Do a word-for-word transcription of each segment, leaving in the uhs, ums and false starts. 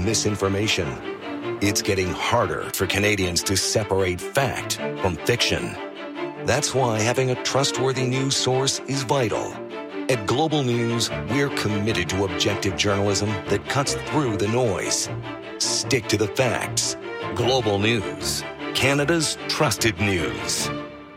misinformation. It's getting harder for Canadians to separate fact from fiction. That's why having a trustworthy news source is vital. At Global News, we're committed to objective journalism that cuts through the noise. Stick to the facts. Global News, Canada's trusted news.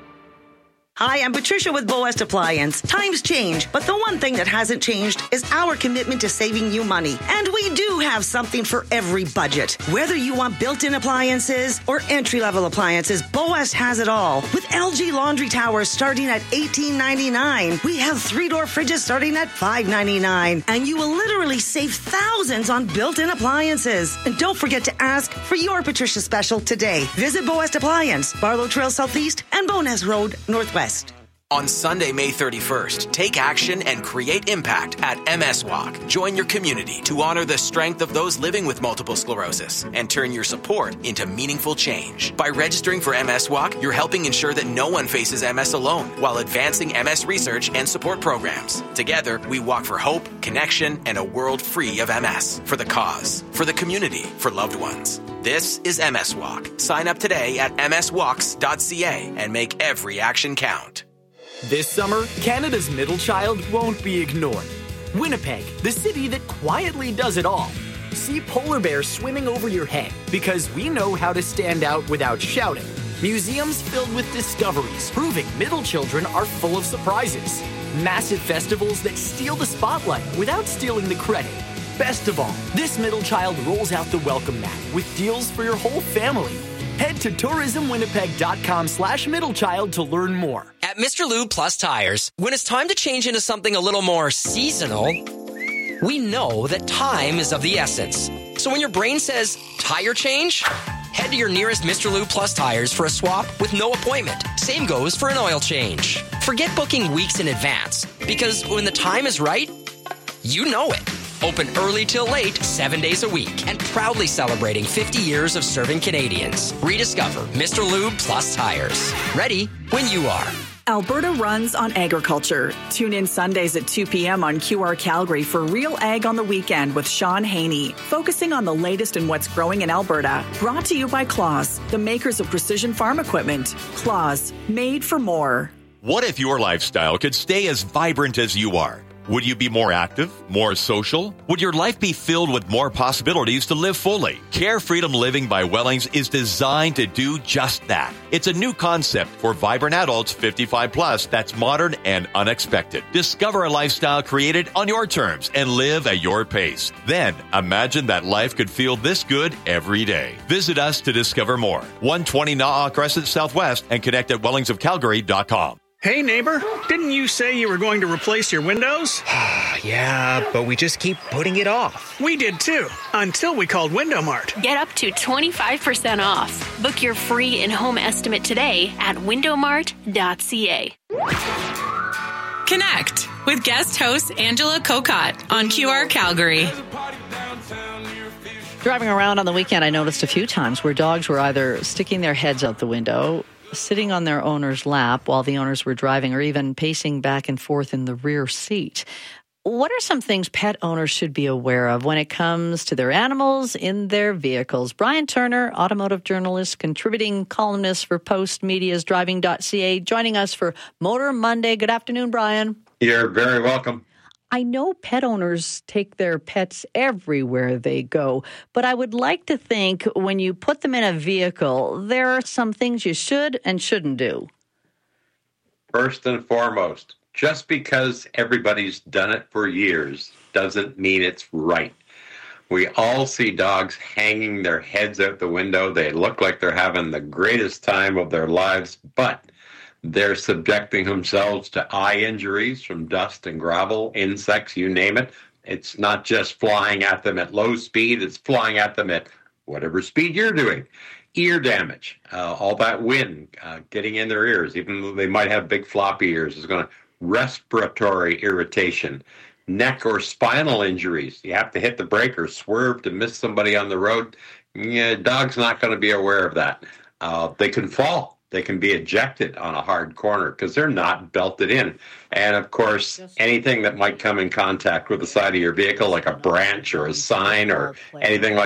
Hi, I'm Patricia with Boest Appliance. Times change, but the one thing that hasn't changed is our commitment to saving you money. And we do have something for every budget. Whether you want built-in appliances or entry-level appliances, Boest has it all. With L G laundry towers starting at eighteen ninety-nine, we have three-door fridges starting at five ninety-nine, and you will literally save thousands on built-in appliances. And don't forget to ask for your Patricia special today. Visit Boest Appliance, Barlow Trail Southeast and Bowness Road Northwest. On Sunday, May thirty-first, take action and create impact at M S Walk. Join your community to honor the strength of those living with multiple sclerosis and turn your support into meaningful change. By registering for M S Walk, you're helping ensure that no one faces M S alone while advancing M S research and support programs. Together, we walk for hope, connection, and a world free of M S. For the cause, for the community, for loved ones. This is M S Walk. Sign up today at m s walks dot c a and make every action count. This summer, Canada's middle child won't be ignored. Winnipeg, the city that quietly does it all. See polar bears swimming over your head because we know how to stand out without shouting. Museums filled with discoveries proving middle children are full of surprises. Massive festivals that steal the spotlight without stealing the credit. Best of all, this middle child rolls out the welcome mat with deals for your whole family. Head to tourismwinnipeg.com slash middlechild to learn more. At Mister Lube Plus Tires, when it's time to change into something a little more seasonal, we know that time is of the essence. So when your brain says tire change, head to your nearest Mister Lube Plus Tires for a swap with no appointment. Same goes for an oil change. Forget booking weeks in advance, because when the time is right, you know it. Open early till late, seven days a week, and proudly celebrating fifty years of serving Canadians. Rediscover Mister Lube Plus Tires. Ready when you are. Alberta runs on agriculture. Tune in Sundays at two p.m. on Q R Calgary for Real Ag on the Weekend with Sean Haney, focusing on the latest in what's growing in Alberta. Brought to you by Claus, the makers of precision farm equipment. Claus, made for more. What if your lifestyle could stay as vibrant as you are? Would you be more active, more social? Would your life be filled with more possibilities to live fully? Care Freedom Living by Wellings is designed to do just that. It's a new concept for vibrant adults fifty-five plus that's modern and unexpected. Discover a lifestyle created on your terms and live at your pace. Then imagine that life could feel this good every day. Visit us to discover more. one twenty Na'a Crescent Southwest and connect at wellings of calgary dot com. Hey, neighbor, didn't you say you were going to replace your windows? Yeah, but we just keep putting it off. We did too, until we called Window Mart. Get up to twenty-five percent off. Book your free in-home estimate today at window mart dot c a. Connect with guest host Angela Kokott on Q R Calgary. Driving around on the weekend, I noticed a few times where dogs were either sticking their heads out the window, sitting on their owner's lap while the owners were driving, or even pacing back and forth in the rear seat. What are some things pet owners should be aware of when it comes to their animals in their vehicles? Brian Turner, automotive journalist, contributing columnist for Post Media's driving dot c a, joining us for Motor Monday. Good afternoon, Brian. You're very welcome. I know pet owners take their pets everywhere they go, but I would like to think when you put them in a vehicle, there are some things you should and shouldn't do. First and foremost, just because everybody's done it for years doesn't mean it's right. We all see dogs hanging their heads out the window. They look like they're having the greatest time of their lives, but they're subjecting themselves to eye injuries from dust and gravel, insects, you name it. It's not just flying at them at low speed, it's flying at them at whatever speed you're doing. Ear damage, uh, all that wind uh, getting in their ears, even though they might have big floppy ears, is going to respiratory irritation. Neck or spinal injuries. You have to hit the brake or swerve to miss somebody on the road. Yeah, dog's not going to be aware of that. Uh, they can fall. They can be ejected on a hard corner because they're not belted in. And, of course, anything that might come in contact with the side of your vehicle, like a branch or a sign or anything like